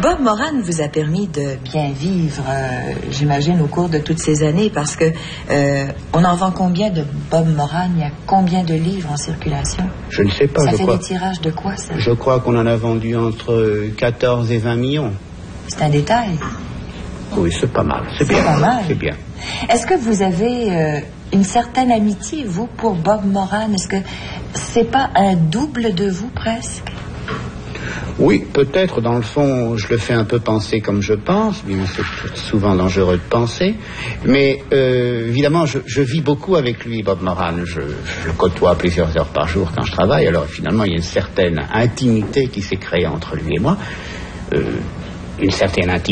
Bob Moran vous a permis de bien vivre, j'imagine, au cours de toutes ces années, parce que on en vend combien de Bob Moran? Il y a combien de livres en circulation? Je ne sais pas. Ça fait des tirages de quoi, ça? Je crois qu'on en a vendu entre 14 et 20 millions. C'est un détail. Oui, c'est pas mal. C'est bien. Pas mal. C'est bien. Est-ce que vous avez une certaine amitié, vous, pour Bob Moran? Est-ce que c'est pas un double de vous, presque? Oui, peut-être, dans le fond, je le fais un peu penser comme je pense, bien c'est souvent dangereux de penser, mais évidemment, je vis beaucoup avec lui, Bob Moran. Je le côtoie plusieurs heures par jour quand je travaille, alors finalement, il y a une certaine intimité qui s'est créée entre lui et moi, une certaine intimité